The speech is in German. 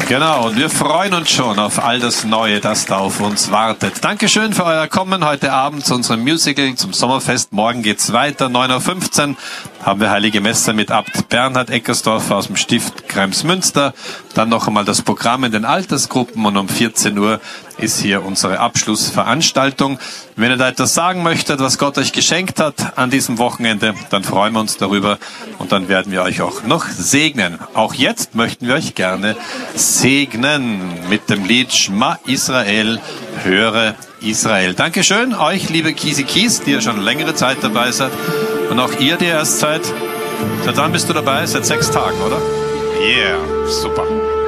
Genau, und wir freuen uns schon auf all das Neue, das da auf uns wartet. Dankeschön für euer Kommen heute Abend zu unserem Musical, zum Sommerfest. Morgen geht's weiter, 9:15 Uhr haben wir Heilige Messe mit Abt Bernhard Eckersdorfer aus dem Stift Kremsmünster. Dann noch einmal das Programm in den Altersgruppen und um 14 Uhr ist hier unsere Abschlussveranstaltung. Wenn ihr da etwas sagen möchtet, was Gott euch geschenkt hat an diesem Wochenende, dann freuen wir uns darüber und dann werden wir euch auch noch segnen. Auch jetzt möchten wir euch gerne segnen mit dem Lied Schma Israel, höre Israel. Dankeschön euch, liebe Kisi Kies, die ihr schon längere Zeit dabei seid. Und auch ihr, die erst seit wann bist du dabei? Seit 6 Tagen, oder? Yeah, super.